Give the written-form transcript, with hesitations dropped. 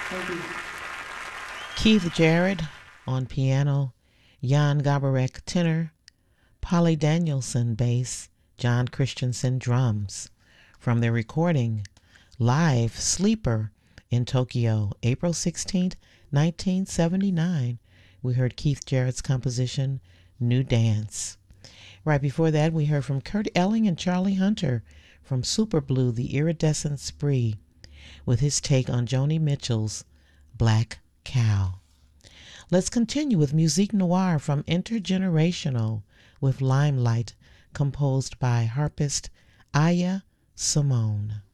Keith Jarrett on piano, Jan Gabarek tenor, Polly Danielson bass, John Christensen drums. From their recording, Live Sleeper in Tokyo, April 16, 1979, we heard Keith Jarrett's composition, New Dance. Right before that, we heard from Kurt Elling and Charlie Hunter from Super Blue, The Iridescent Spree, with his take on Joni Mitchell's Black Cow. Let's continue with Musique Noire from Intergenerational with Limelight, composed by harpist Aya Simone.